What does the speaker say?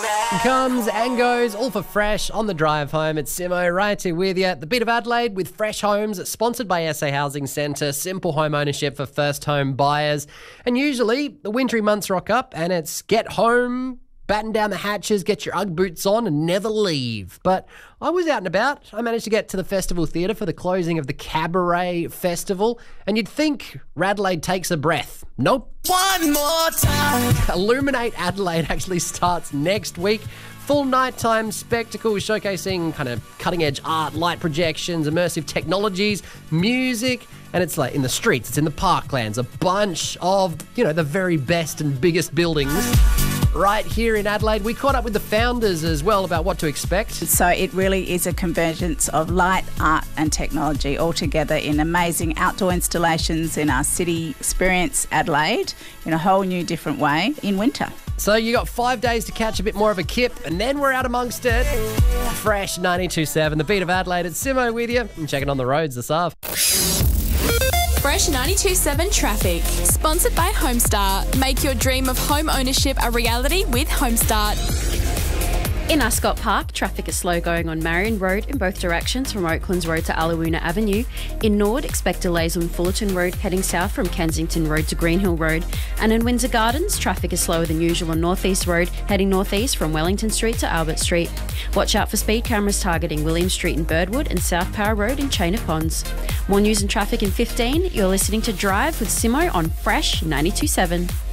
Comes and goes, all for Fresh on the drive home. It's Simo right here with you. The Beat of Adelaide with Fresh Homes, sponsored by SA Housing Centre. Simple home ownership for first home buyers. And usually the wintry months rock up and it's get home, batten down the hatches, get your Ugg boots on and never leave. But I was out and about. I managed to get to the Festival Theatre for the closing of the Cabaret Festival. And you'd think Radelaide takes a breath. Nope. One more time. Illuminate Adelaide actually starts next week. Full nighttime spectacle showcasing kind of cutting-edge art, light projections, immersive technologies, music, and it's like in the streets, it's in the parklands, a bunch of, the very best and biggest buildings right here in Adelaide. We caught up with the founders as well about what to expect. So it really is a convergence of light, art and technology all together in amazing outdoor installations in our city experience, Adelaide, in a whole new different way in winter. So you got 5 days to catch a bit more of a kip and then we're out amongst it. Fresh 92.7, the Beat of Adelaide. It's Simo with you. I'm checking on the roads this afternoon. Fresh 92.7 Traffic. Sponsored by Homestart. Make your dream of home ownership a reality with Homestart. In Ascot Park, traffic is slow going on Marion Road in both directions from Oaklands Road to Allawuna Avenue. In Nord, expect delays on Fullerton Road heading south from Kensington Road to Greenhill Road. And in Windsor Gardens, traffic is slower than usual on North East Road heading northeast from Wellington Street to Albert Street. Watch out for speed cameras targeting William Street in Birdwood and South Power Road in Chain of Ponds. More news and traffic in 15. You're listening to Drive with Simo on Fresh 92.7.